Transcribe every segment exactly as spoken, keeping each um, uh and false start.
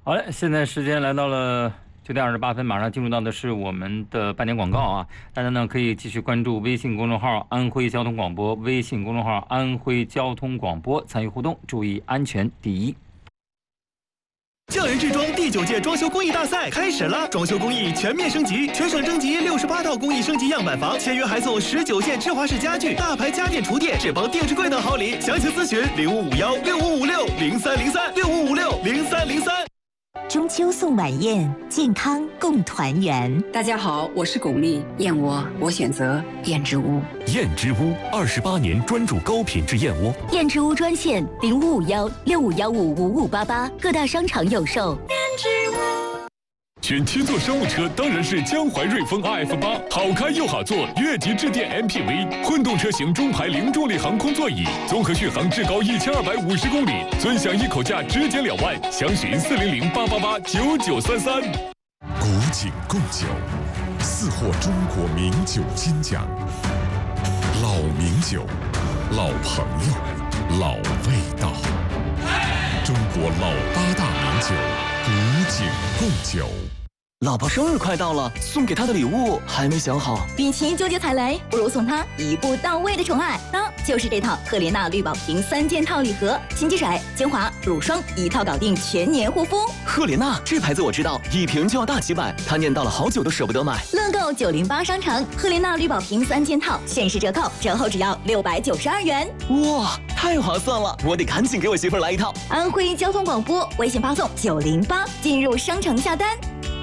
好嘞，现在时间来到了九点二十八分，马上进入到的是我们的半点广告啊！大家呢可以继续关注微信公众号“安徽交通广播”，微信公众号“安徽交通广播”参与互动，注意安全第一。 匠人制装第九届装修工艺大赛开始了，装修工艺全面升级，全省征集六十八套工艺升级样板房，签约还送十九件智华式家具、大牌家电厨电、智邦定制柜等好礼。详情咨询零五五幺六五五六零三零三六五五六零三零三。 中秋送晚宴，健康共团圆。 大家好，我是巩俐，燕窝我选择燕之屋。 燕之屋二十八年专注高品质燕窝。 燕之屋专线零五五幺六五幺五五五八八，各大商场有售。燕之屋。 选七座商务车当然是江淮瑞风 R F 八，好开又好坐，越级致电 M P V， 混动车型中排零重力航空座椅，综合续航至高一千二百五十公里，尊享一口价直减两万，详询四零零八八八九九三三。 古井贡酒，四获中国名酒金奖，老名酒，老朋友，老味道，中国老八大名酒，古井贡酒。 老婆生日快到了，送给她的礼物还没想好。 与其纠结踩雷，不如送她一步到位的宠爱，那就是这套赫莲娜绿宝瓶三件套礼盒，心机水、精华、乳霜一套搞定，全年护肤。 赫莲娜这牌子我知道，一瓶就要大几百，她念叨了好久都舍不得买。 乐购九零八商城赫莲娜绿宝瓶三件套限时折扣，折后只要六百九十二元。 哇，太划算了！我得赶紧给我媳妇儿来一套。 安徽交通广播微信发送九零八进入商城下单。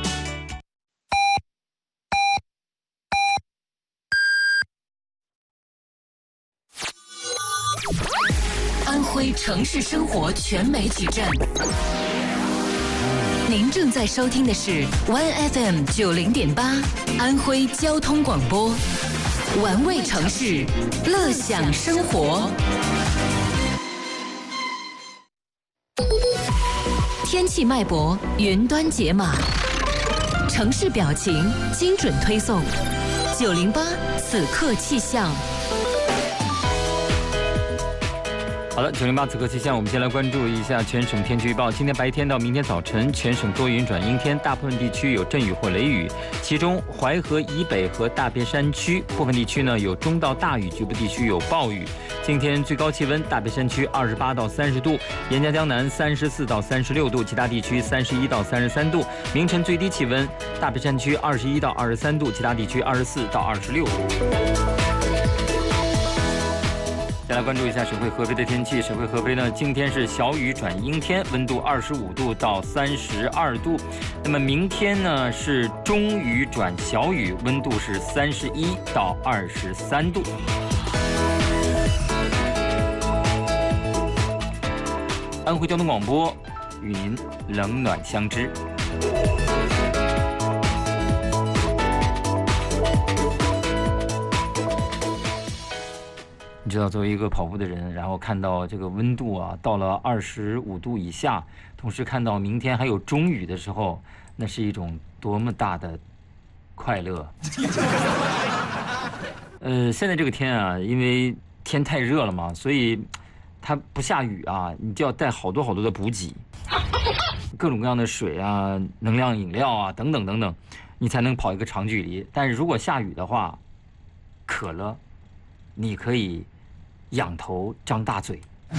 安徽城市生活全媒体站，您正在收听的是 One F M 九零点八，安徽交通广播，玩味城市，乐享生活。天气脉搏，云端解码，城市表情，精准推送。九零八此刻气象。 好的，九零八此刻气象，我们先来关注一下全省天气预报。今天白天到明天早晨，全省多云转阴天，大部分地区有阵雨或雷雨，其中淮河以北和大别山区部分地区呢有中到大雨，局部地区有暴雨。今天最高气温，大别山区二十八到三十度，沿江江南三十四到三十六度，其他地区三十一到三十三度。明晨最低气温，大别山区二十一到二十三度，其他地区二十四到二十六度。再来关注一下省会合肥的天气。省会合肥呢，今天是小雨转阴天，温度二十五度到三十二度。那么明天呢是中雨转小雨，温度是三十一到二十三度。安徽交通广播与您冷暖相知。你知道，作为一个跑步的人，然后看到这个温度啊到了二十五度以下，同时看到明天还有中雨的时候，那是一种多么大的快乐。呃，现在这个天啊，因为天太热了嘛，所以它不下雨啊，你就要带好多好多的补给，各种各样的水啊、能量饮料啊等等等等，你才能跑一个长距离。但是如果下雨的话，渴了，你可以仰头张大嘴。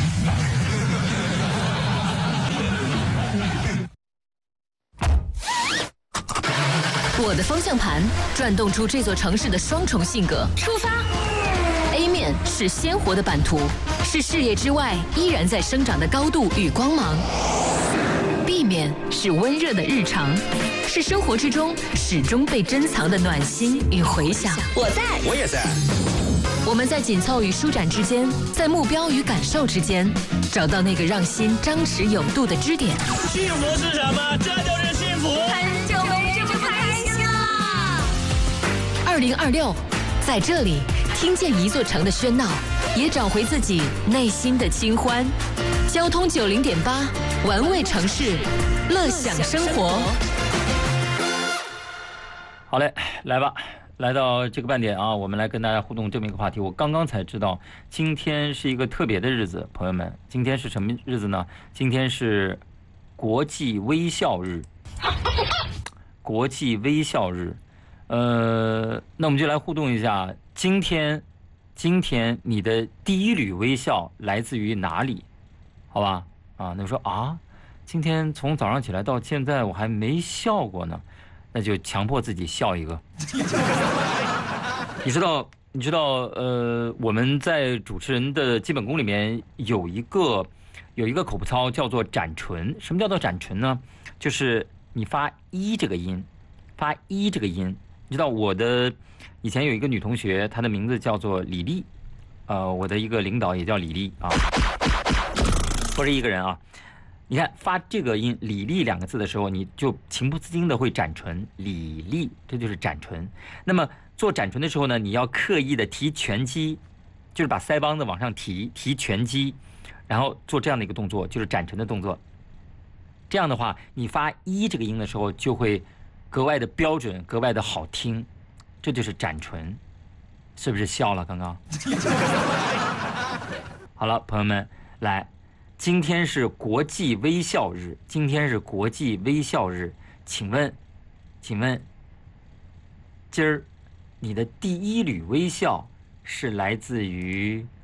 我的方向盘转动出这座城市的双重性格。出发 A 面是鲜活的版图，是视野之外依然在生长的高度与光芒。B 面是温热的日常，是生活之中始终被珍藏的暖心与回响。 我在， 我也在。 我们在紧凑与舒展之间，在目标与感受之间，找到那个让心张弛有度的支点。 幸福是什么？这就是幸福。 很久没这么开心了。 二零二六，在这里听见一座城的喧闹，也找回自己内心的清欢。交通九零点八，玩味城市，乐享生活。 好嘞，来吧。来到这个半点啊，我们来跟大家互动这么一个话题。我刚刚才知道，今天是一个特别的日子，朋友们，今天是什么日子呢？今天是国际微笑日。国际微笑日，呃，那我们就来互动一下。今天，今天你的第一缕微笑来自于哪里？好吧？啊，那说啊，今天从早上起来到现在我还没笑过呢，那就强迫自己笑一个。你知道？你知道？呃，我们在主持人的基本功里面有一个有一个口部操叫做展唇。什么叫做展唇呢？就是你发一这个音，发一这个音。你知道我的以前有一个女同学，她的名字叫做李丽，呃，我的一个领导也叫李丽啊，不是一个人啊。你看发这个音“李丽”两个字的时候，你就情不自禁的会展唇，李丽，这就是展唇。那么做展唇的时候呢，你要刻意的提拳肌，就是把腮帮子往上提，提拳肌，然后做这样的一个动作，就是展唇的动作。这样的话，你发一这个音的时候就会格外的标准，格外的好听，这就是展唇，是不是笑了？刚刚好了，朋友们，来，今天是国际微笑日，今天是国际微笑日，请问，请问，今儿你的第一缕微笑是来自于